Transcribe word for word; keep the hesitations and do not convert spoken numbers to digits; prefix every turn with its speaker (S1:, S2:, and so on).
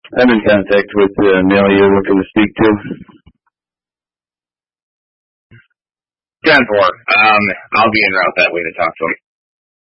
S1: I'm in contact with the uh, male you're looking to speak to.
S2: ten four. Um, I'll be en route that way to talk to him.